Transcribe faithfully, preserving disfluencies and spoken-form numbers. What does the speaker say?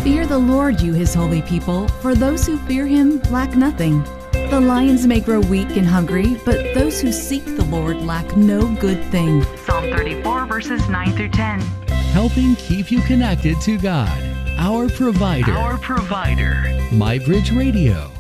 Fear the Lord, you his holy people, for those who fear him lack nothing. The lions may grow weak and hungry, but those who seek the Lord lack no good thing. Psalm thirty-four, verses nine through ten. Helping keep you connected to God, our provider. Our provider. MyBridge Radio.